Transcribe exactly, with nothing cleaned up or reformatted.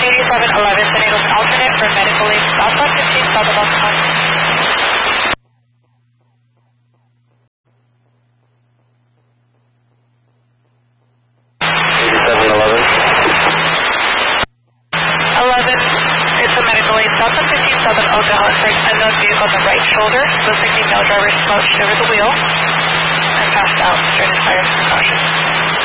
eighty-seven eleven, San Diego's an alternate for medical aid, southwest fifteen, south of Baltimore. eighty-seven eleven. eleven, it's a medical aid, southwest fifteen, south of Oakdale, for an unknown vehicle on the right shoulder, so sixteen male driver slouched over the wheel and passed out during his fire precaution.